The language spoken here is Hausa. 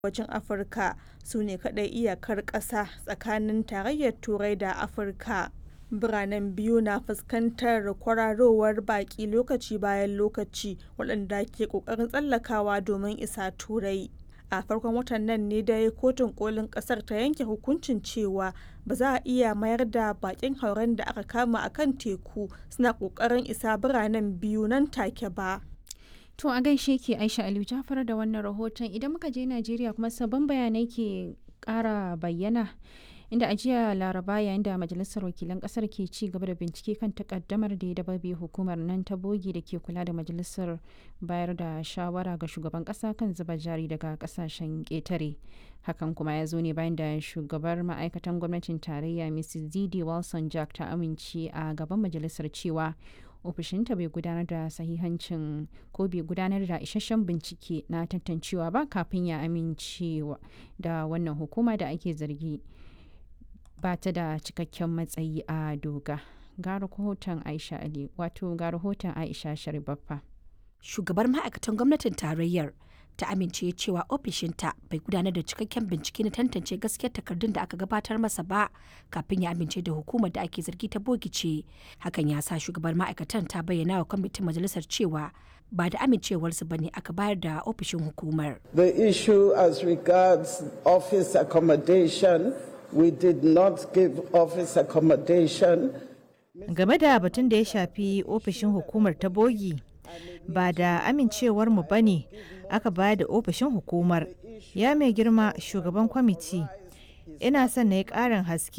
Yammacin Afirka su ne kaɗai iyakar ƙasa tsakanin Tarayyar Turai da Afirka. Biranen biyu na fuskantar kwararowar baƙi lokaci bayan lokaci waɗanda ke ƙoƙarin tsallakawa domin isa Turai. A farkon watan nan ne dai Kotun Kolin ƙasar ta yanke hukuncin cewa ba za a iya mayar da baƙin hauren da aka kama a kan teku suna ƙoƙarin isa biranen biyu nan take ba. To a gaishe ke Aisha Aliyu Jafar da wannan rahoton. Idan muka je Najeriya kuma sabon bayanai ke ƙara bayyana inda a jiya Laraba yayin da Majalisar Wakilan ƙasar ke ci gaba da bincike kan takaddamar da ya dababe hukumar nan ta bogi da ke kula da majalisar bayar da shawara ga shugaban ƙasa kan zuba jari daga ƙasashen ƙetare. Hakan kuma ya zo ne bayan da shugabar ma'aikatan gwamnatin tarayya Mrs. Didi Wilson Jack ta amince a gaban majalisar cewa ofishinta bai gudanar da sahihancin ko bai gudanar da isasshen bincike na tantancewa ba kafin ya amincewa da wannan hukuma da ake zargi ba ta da cikakken matsayi a doga. Ga rahoton Aisha Ali wato ga rahoton Aisha Sharibaffa. Shugabar ma'aikatan gwamnatin tarayyar ta amince cewa ofishinta bai gudanar da cikakken bincike na tantance gaskiyar takardun da aka gabatar masa ba kafin ya amince da hukumar da ake zargi ta bogice. Hakan ya sa shugabar ma'aikatan ta bayyana wa kwamitin majalisar cewa ba da amincewarsu ba ne aka bayar da ofishin hukumar. The issue as regards office accommodation, we did not give office accommodation. Game da batun da ya shafi ofishin hukumar ta bogi, ba da amincewarmu ba ne aka bayar da ofishin hukumar. Ya mai girma shugaban kwamiti, ina son na yi ƙarin haske